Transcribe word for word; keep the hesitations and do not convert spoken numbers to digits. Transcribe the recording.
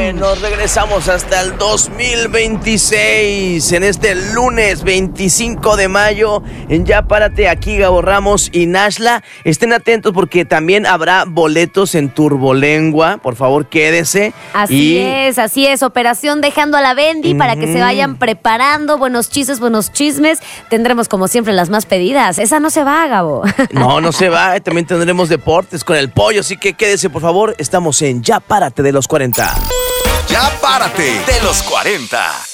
Nos regresamos hasta el dos mil veintiséis, en este lunes veinticinco de mayo, en Ya Párate, aquí Gabo Ramos y Nashla. Estén atentos porque también habrá boletos en Turbolengua, por favor quédese. Así y... es, así es, operación Dejando a la Bendy, uh-huh, para que se vayan preparando, buenos chistes, buenos chismes. Tendremos como siempre las más pedidas, esa no se va, Gabo. No, no se va, también tendremos deportes con el pollo, así que quédese por favor, estamos en Ya Párate de los cuarenta. Ya Párate de los cuarenta.